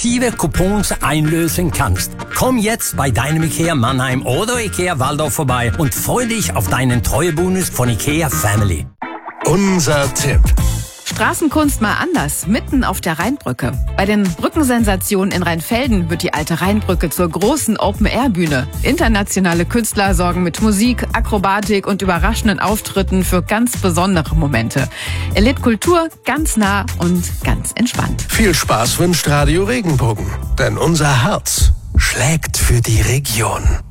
exklusive Coupons einlösen kannst. Komm jetzt bei deinem IKEA Mannheim oder IKEA Waldorf vorbei und freu dich auf deinen Treuebonus von IKEA Family. Unser Tipp. Straßenkunst mal anders, mitten auf der Rheinbrücke. Bei den Brückensensationen in Rheinfelden wird die alte Rheinbrücke zur großen Open-Air-Bühne. Internationale Künstler sorgen mit Musik, Akrobatik und überraschenden Auftritten für ganz besondere Momente. Erlebt Kultur ganz nah und ganz entspannt. Viel Spaß wünscht Radio Regenbogen, denn unser Herz schlägt für die Region.